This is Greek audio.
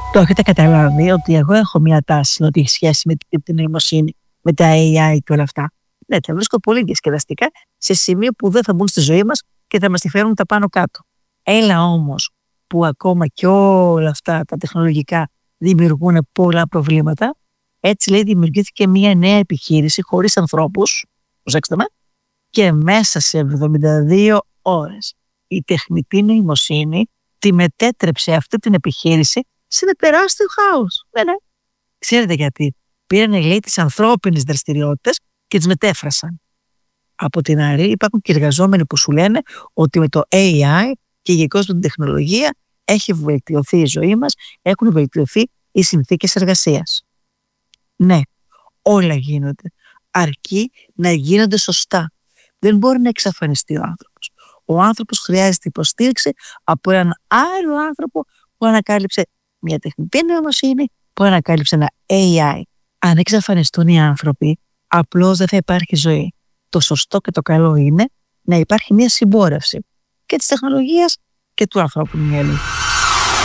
Το έχετε καταλάβει ότι εγώ έχω μια τάση ότι έχει σχέση με την τυπική νοημοσύνη, με τα AI και όλα αυτά. Ναι, τα βρίσκω πολύ διασκεδαστικά σε σημείο που δεν θα μπουν στη ζωή μας και θα μας τη φέρουν τα πάνω κάτω. Έλα όμως που ακόμα και όλα αυτά τα τεχνολογικά δημιουργούν πολλά προβλήματα. Έτσι λέει δημιουργήθηκε μια νέα επιχείρηση χωρίς ανθρώπους, προσέξτε με, και μέσα σε 72 ώρες η τεχνητή νοημοσύνη τη μετέτρεψε αυτή την επιχείρηση σε ένα τεράστιο χάος. Ναι. Ξέρετε γιατί? Πήρανε, λέει, τις ανθρώπινες δραστηριότητες και τις μετέφρασαν. Από την άλλη υπάρχουν και εργαζόμενοι που σου λένε ότι με το AI και γενικώς με την τεχνολογία έχει βελτιωθεί η ζωή μας, έχουν βελτιωθεί οι συνθήκες εργασίας. Ναι, όλα γίνονται, αρκεί να γίνονται σωστά. Δεν μπορεί να εξαφανιστεί ο άνθρωπος. Ο άνθρωπος χρειάζεται υποστήριξη από έναν άλλο άνθρωπο που ανακάλυψε μια τεχνητή νοημοσύνη, που ανακάλυψε ένα AI. Αν εξαφανιστούν οι άνθρωποι, απλώς δεν θα υπάρχει ζωή. Το σωστό και το καλό είναι να υπάρχει μια συμπόρευση και της τεχνολογίας και του ανθρώπινου μυαλού.